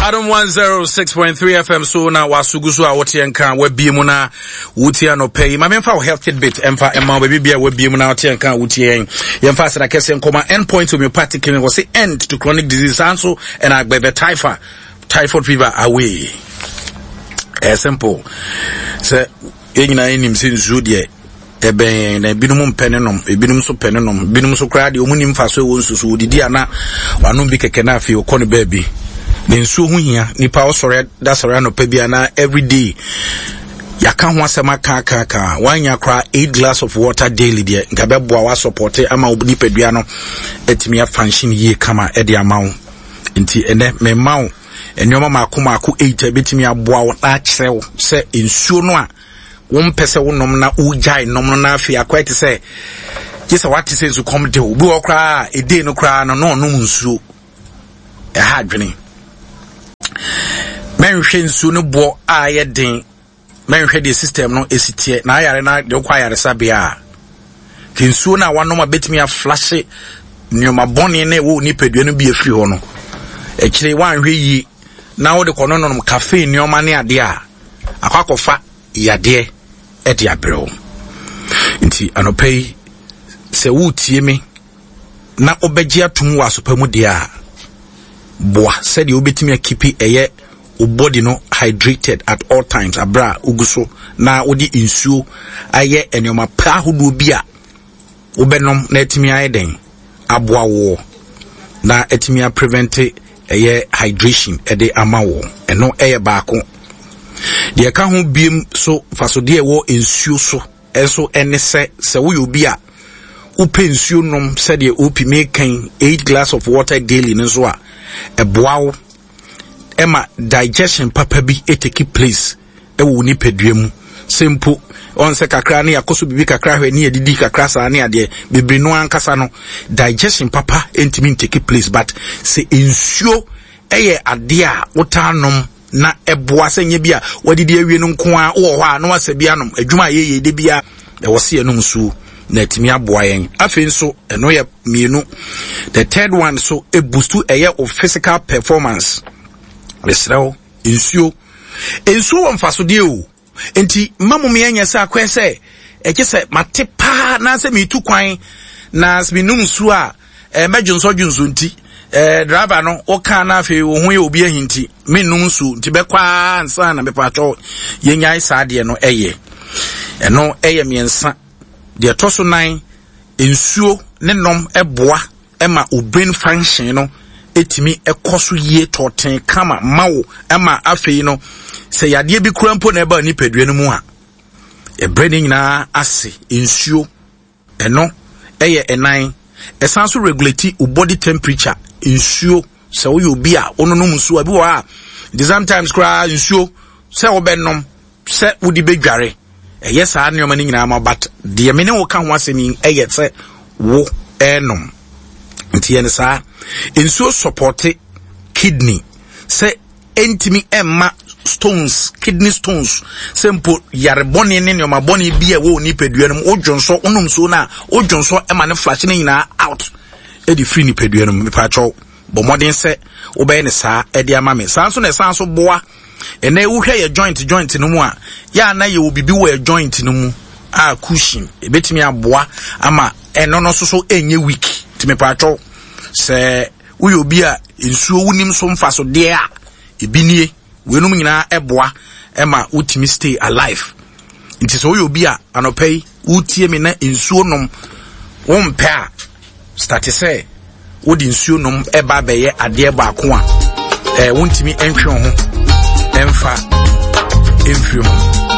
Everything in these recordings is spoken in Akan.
Adam 106.3 FM so na wasugusu a wote enka wabie mu na wote no pay ma memfa health tidbit emfa emma baby bia wabie mu na wote enka wote yen yemfa se na kese nkoma endpoint homeopathic clinic was the end to chronic disease also and agbebe typhoid fever away simple se enyina enim se nzu de ebe na binum penenom ebinum so penenom binum so kra de omunim fa so wo nsusu odidi ana wanu bi keke na afi okone baby nensu hu hia nipa osore da sore no pa bia na every day yaka ho asema ka wanya kra 8 glass of water daily de ngabe boa wa support ama obni padua no etimi a function ye kama e de amawo nti ene me mawo enyoma maako 8 betimi aboa wo na kyerɛw se ensuo no a won pese wonom na ujai nom na afi akwete se gisa wati se zu kom de obi okra e de no kra no nom nsuo e ha adwene menhwe nsuo no bo a ye den menhwe the system no esitie na ayare na de kwa ayare sabia ke nsuo na wanom abetimi a flash nyoma bone na wo nipadua no bi afiri ho no e kire wanhwe yi na wo de kono no cafe nyoma ne ade a akwakofa yade edi abro nti anopei se wutie me na obegye atum wa sopamu dia boa said you betimi akipi eye o body no hydrated at all times abra uguso na odi insuo aye enoma pa hodo bia obenom na etimi ayeden aboa wo na etimi prevent eye hydration ede amawo eno eye baako de ka ho biem so fasode wo ensuo so enso ene se wo yobi a upe nsuo nom se de opi mekan 8 glass of water daily nso a eboawo ema digestion papa bi eteki place ewo ni pedua mu simple on se kakra na yakoso bibi kakra hwe ni edidi kakra sa na ade bebre no ankasa no digestion papa entimi take place but se ensuo eye ade a wotanom na eboa senye bia wadidi awie no nko a wo ho a no wasabia nom adwuma ye de bia e wose enum su na etimi aboa yen afi nso eno ye mienu the third one so e boost of physical performance lesrew ensuo wonfaso de o enti mamum yenye sa kwese ekese matepa na se mitu kwan na sminum su a medwonso nti driver no o kan na afi wo ho ye obi ahinti menum su nti bekwa ansa na bepacho yenya isa de no eno miensa de toso 9 ensuo ne nom eboa ema o brain function no etimi ekoso ye toten kama mawo ema afei no se yade bi kurampo na eba ni padua no mu a e brain nyina ase ensuo eno enan esanso regulate o body temperature ensuo se wo yobi a ononum nsuo abi wa sometimes cry ensuo se wo benom se wo di bedware yes I know many nyina but the mene wo ka ho asemi se wo enom nti ene sa ensuo support kidney se entimi emma stones kidney stones simple yare boni ne nyoma boni bia wo ni pedua no odwonso onom so na odwonso ema ne flash ne nyina out e di free ni pedua no me pa cho bo modern se wo be ne sa e di ama me sanso na sanso boa ene wo hwe ye joint no mu a ya na ye obibi wo ye joint no mu a cushion ebetimi aboa ama eno no so enye weak timi pa cho se wo ye obi a ensuo wunim so mfa so de a ebinie wenum nyina eboa ema utimi stay alive nti so wo ye obi a anopai utie me na ensuo nom wo mpa a start say wo di ensuo nom eba beye ade baako a wontimi enhwe ho emfa influence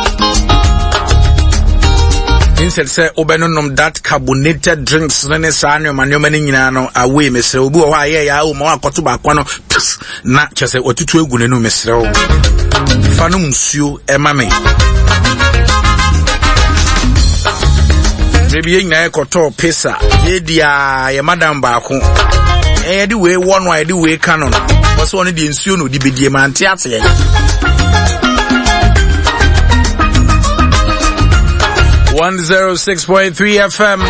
instead say obenom that carbonated drinks nene sa no manoma ni nyina no away mesre obi wo ha ye ya o ma akoto ba kwa no na chese otutu egu nenu mesre o fanu nsuo emame bebi nyina ekoto pesa ye dia ye madam ba ko di we one way di we canon was one di nsuo no di bedie mante ate 106.3 FM